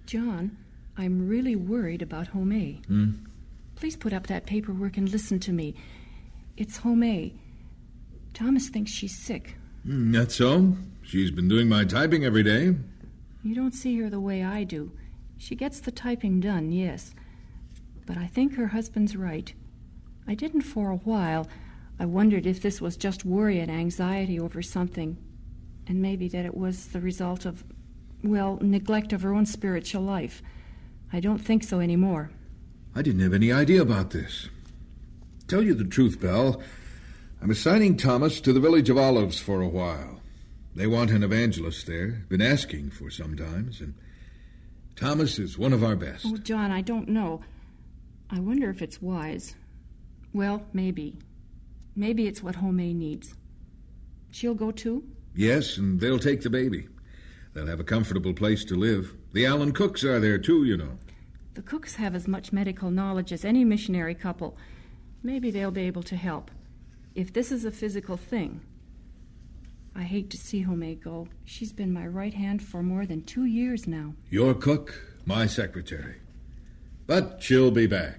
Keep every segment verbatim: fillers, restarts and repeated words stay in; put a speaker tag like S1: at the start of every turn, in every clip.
S1: John, I'm really worried about Homais.
S2: Hmm?
S1: Please put up that paperwork and listen to me. It's Homais. Thomas thinks she's sick.
S2: Mm, that's so. She's been doing my typing every day.
S1: You don't see her the way I do. She gets the typing done, yes. But I think her husband's right. I didn't for a while. I wondered if this was just worry and anxiety over something, and maybe that it was the result of, well, neglect of her own spiritual life. I don't think so anymore.
S2: I didn't have any idea about this. Tell you the truth, Belle, I'm assigning Thomas to the Village of Olives for a while. They want an evangelist there. Been asking for sometimes, and Thomas is one of our best.
S1: Oh, John, I don't know. I wonder if it's wise. Well, maybe. Maybe it's what Homais needs. She'll go too?
S2: Yes, and they'll take the baby. They'll have a comfortable place to live. The Allen Cooks are there too, you know.
S1: The Cooks have as much medical knowledge as any missionary couple. Maybe they'll be able to help. If this is a physical thing. I hate to see Homais go. She's been my right hand for more than two years now.
S2: Your cook, my secretary. But she'll be back.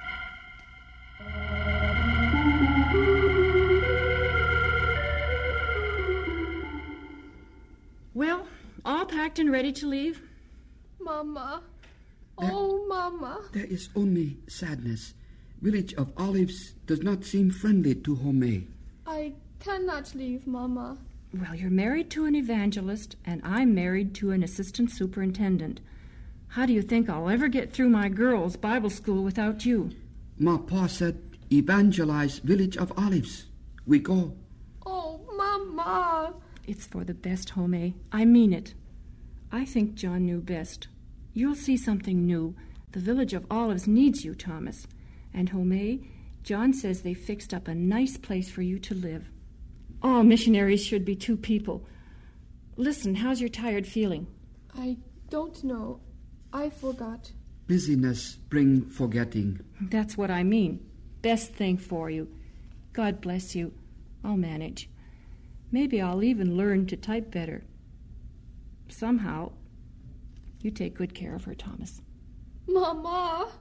S1: Well, all packed and ready to leave?
S3: Mama. Oh, Mama.
S4: There is only sadness. Village of Olives does not seem friendly to Homais.
S3: I cannot leave, Mama.
S1: Well, you're married to an evangelist, and I'm married to an assistant superintendent. How do you think I'll ever get through my girls' Bible school without you?
S4: Ma Pa said, evangelize Village of Olives. We go.
S3: Oh, Mama.
S1: It's for the best, Homais. I mean it. I think John knew best. You'll see something new. The Village of Olives needs you, Thomas. And Homais, John says they fixed up a nice place for you to live. All missionaries should be two people. Listen, how's your tired feeling?
S3: I don't know. I forgot.
S4: Busyness bring forgetting.
S1: That's what I mean. Best thing for you. God bless you. I'll manage. Maybe I'll even learn to type better. Somehow. You take good care of her, Thomas.
S3: Mama.